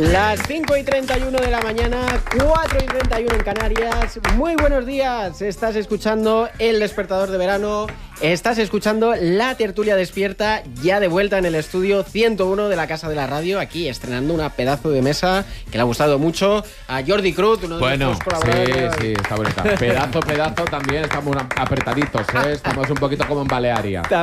Las 5:31 de la mañana, 4:31 en Canarias. Muy buenos días. Estás escuchando El Despertador de Verano. Estás escuchando La Tertulia Despierta, ya de vuelta en el estudio 101 de la Casa de la Radio, aquí estrenando una pedazo de mesa que le ha gustado mucho a Jordi Cruz, uno de nuestros colaboradores. Sí, está bonita. Pedazo también, estamos apretaditos, ¿eh? Estamos un poquito como en Balearia.